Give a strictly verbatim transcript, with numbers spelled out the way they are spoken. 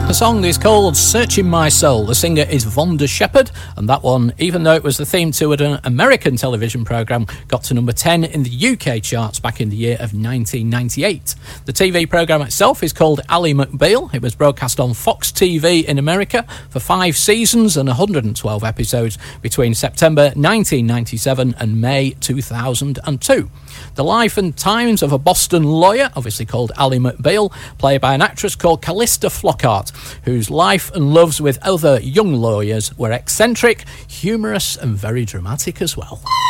The song is called Searching My Soul. The singer is Vonda Shepard, and that one, even though it was the theme to an American television programme, got to number ten in the U K charts back in the year of nineteen ninety-eight. The T V programme itself is called Ally McBeal. It was broadcast on Fox T V in America for five seasons and one hundred twelve episodes between September nineteen ninety-seven and May two thousand two. The life and times of a Boston lawyer, obviously called Ally McBeal, played by an actress called Callista Flockhart, whose life and loves with other young lawyers were eccentric, humorous and very dramatic as well.